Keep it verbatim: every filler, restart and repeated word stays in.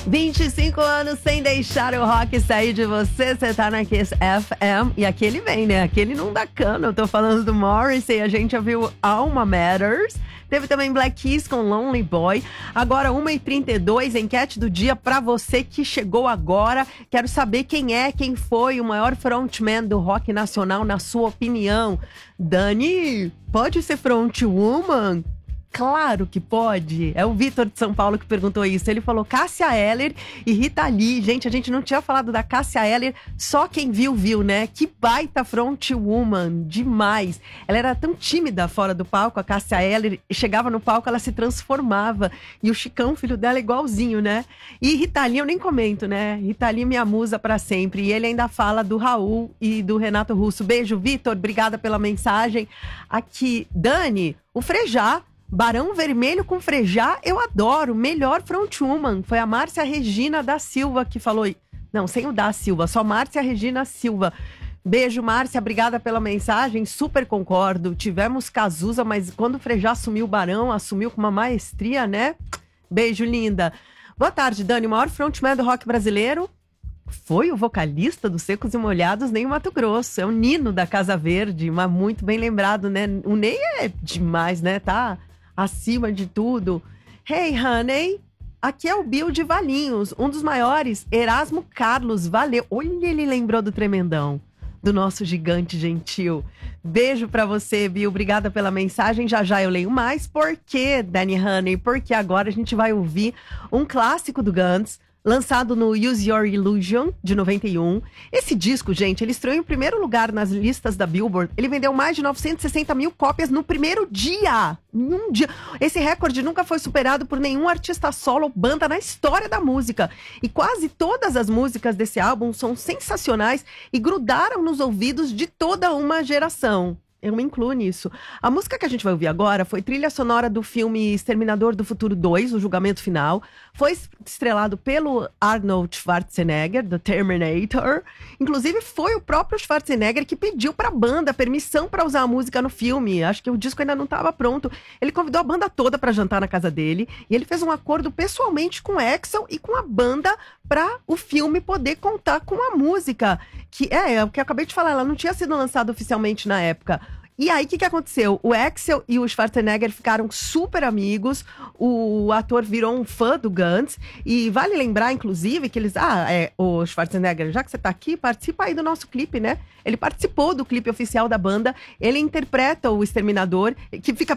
vinte e cinco anos sem deixar o rock sair de você. Você tá na Kiss F M. E aqui ele vem, né? Aqui ele não dá cano. Eu tô falando do Morrissey. A gente ouviu Alma Matters. Teve também Black Keys com Lonely Boy. Agora, uma e trinta e dois, enquete do dia pra você que chegou agora. Quero saber quem é, quem foi o maior frontman do rock nacional, na sua opinião. Dani, pode ser frontwoman? Claro que pode. É o Vitor de São Paulo que perguntou isso. Ele falou Cássia Eller e Rita Lee. Gente, a gente não tinha falado da Cássia Eller. Só quem viu, viu, né? Que baita frontwoman. Demais. Ela era tão tímida fora do palco, a Cássia Eller. Chegava no palco, ela se transformava. E o Chicão, filho dela, é igualzinho, né? E Rita Lee, eu nem comento, né? Rita Lee, minha musa pra sempre. E ele ainda fala do Raul e do Renato Russo. Beijo, Vitor. Obrigada pela mensagem. Aqui, Dani, o Frejá. Barão Vermelho com Frejá, eu adoro. Melhor frontwoman. Foi a Márcia Regina da Silva que falou. Não, sem o da Silva, só Márcia Regina Silva. Beijo, Márcia, obrigada pela mensagem. Super concordo. Tivemos Cazuza, mas quando o Frejá assumiu o Barão, assumiu com uma maestria, né? Beijo, linda. Boa tarde, Dani. O maior frontman do rock brasileiro foi o vocalista dos Secos e Molhados, Ney Mato Grosso. É o Nino da Casa Verde, mas muito bem lembrado, né? O Ney é demais, né? Tá acima de tudo. Hey, honey, aqui é o Bill de Valinhos, um dos maiores, Erasmo Carlos, valeu. Olha, ele lembrou do Tremendão, do nosso gigante gentil. Beijo pra você, Bill, obrigada pela mensagem. Já já eu leio mais. Por quê, Danny Honey? Porque agora a gente vai ouvir um clássico do Guns, lançado no Use Your Illusion, de noventa e um. Esse disco, gente, ele estreou em primeiro lugar nas listas da Billboard. Ele vendeu mais de novecentos e sessenta mil cópias no primeiro dia. Em um dia. Esse recorde nunca foi superado por nenhum artista solo ou banda na história da música. E quase todas as músicas desse álbum são sensacionais e grudaram nos ouvidos de toda uma geração. Eu me incluo nisso. A música que a gente vai ouvir agora foi trilha sonora do filme Exterminador do Futuro dois, O Julgamento Final. Foi estrelado pelo Arnold Schwarzenegger, do Terminator. Inclusive, foi o próprio Schwarzenegger que pediu pra banda permissão pra usar a música no filme. Acho que o disco ainda não estava pronto. Ele convidou a banda toda pra jantar na casa dele. E ele fez um acordo pessoalmente com o Axl e com a banda pra o filme poder contar com a música. Que é, é o que eu acabei de falar, ela não tinha sido lançada oficialmente na época. E aí, o que, que aconteceu? O Axl e o Schwarzenegger ficaram super amigos, o ator virou um fã do Guns, e vale lembrar, inclusive, que eles... Ah, é, o Schwarzenegger, já que você tá aqui, participa aí do nosso clipe, né? Ele participou do clipe oficial da banda, ele interpreta o Exterminador, que fica